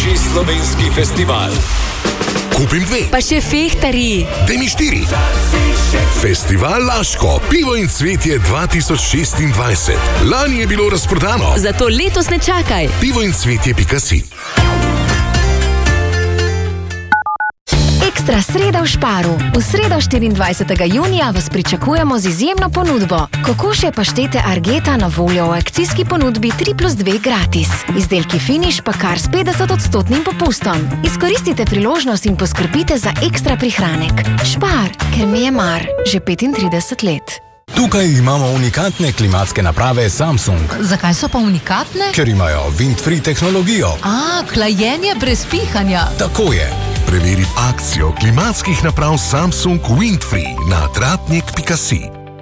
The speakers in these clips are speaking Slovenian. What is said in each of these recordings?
največji slovenski festival. Kupim 2. Pa še fehtari. Daj mi 4. Festival Laško, pivo in cvetje 2026. Lani je bilo razprodano. Zato letos ne čakaj. pivoincvetje.si. Ekstra sreda v Šparu. V sredo 24. junija vas pričakujemo z izjemno ponudbo. Kokošje paštete Argeta na voljo v akcijski ponudbi 3+2 gratis. Izdelki Finish pa kar s 50% popustom. Izkoristite priložnost in poskrbite za ekstra prihranek. Špar, ker mi je mar. Že 35 let. Tukaj imamo unikatne klimatske naprave Samsung. Zakaj so pa unikatne? Ker imajo wind-free tehnologijo. Hlajenje brez pihanja. Tako je. Preveri akcijo klimatskih naprav Samsung Windfree na tratnik.si.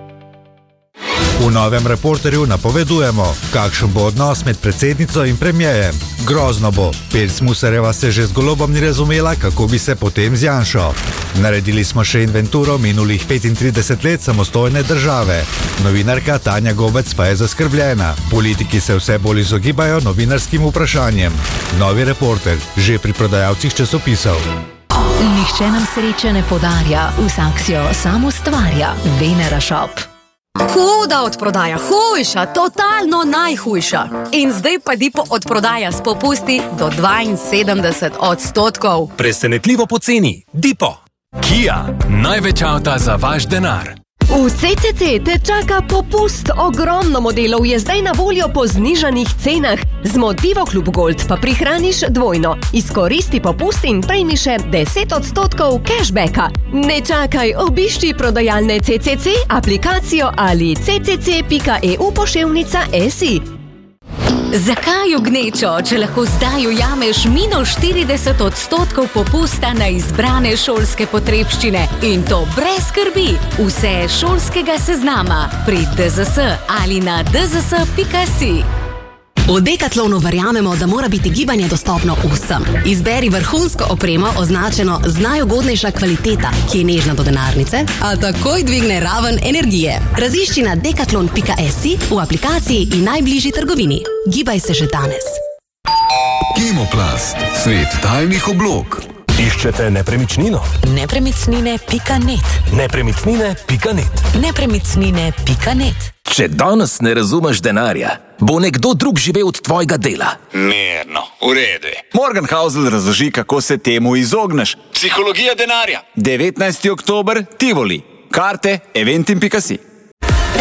V novem Reporterju napovedujemo, kakšen bo odnos med predsednico in premierjem. Grozno bo. Pirc Musarjeva se že z Golobom ni razumela, kako bi se potem z Janšo. Naredili smo še inventuro minulih 35 let samostojne države. Novinarka Tanja Gobec pa je zaskrbljena. Politiki se vse bolj izogibajo novinarskim vprašanjem. Novi Reporter, že pri prodajalcih časopisov. Nihče nam sreče ne podarja, vsak si jo sam ustvarja. Venera Shop. Huda odprodaja, hujša, totalno najhujša. In zdaj pa Dipo odprodaja s popusti do 72%. Presenetljivo poceni. Dipo. Kia, največ avta za vaš denar. V CCC te čaka popust. Ogromno modelov je zdaj na voljo po znižanih cenah. Z Motivo Klub Gold pa prihraniš dvojno. Izkoristi popust in prejmi še 10% cashbacka. Ne čakaj, obišči prodajalne CCC, aplikacijo ali ccc.eu/SI. Zakaj v gnečo, če lahko zdaj ujameš -40% popusta na izbrane šolske potrebščine? In to brez skrbi. Vse šolskega seznama pri DZS ali na dzs.si. V Decathlonu verjamemo, da mora biti gibanje dostopno vsem. Izberi vrhunsko opremo, označeno z najugodnejša kvaliteta, ki je nežna do denarnice, a takoj dvigne raven energije. Razišči na decathlon.si v aplikaciji in najbližji trgovini. Gibaj se že danes. Kemoplast, svet talnih oblog. Iščete nepremičnino? Nepremičnine.net. Nepremičnine.net. Nepremičnine.net. Če danes ne razumeš denarja, bo nekdo drug živel od tvojega dela. Mirno, v redu. Morgan Housel razloži, kako se temu izogneš. Psihologija denarja. 19. oktober, Tivoli. Karte eventim.si.